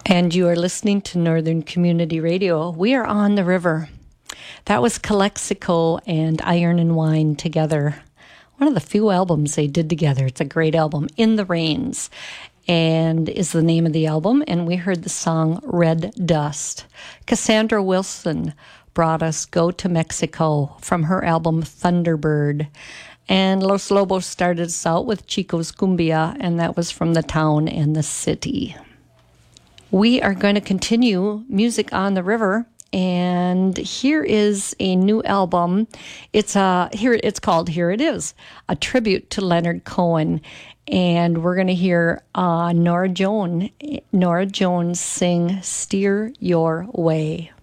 And you are listening to Northern Community Radio. We are on the river. That was Calexico and Iron and Wine together. One of the few albums they did together. It's a great album. In the Rains and is the name of the album. And we heard the song Red Dust. Cassandra Wilson brought us Go to Mexico from her album Thunderbird. And Los Lobos started us out with Chico's Cumbia, and that was from the town and the city. We are going to continue music on the river, and here is a new album. It's called Here It Is, a tribute to Leonard Cohen, and we're going to hear Norah Jones sing Steer Your Way.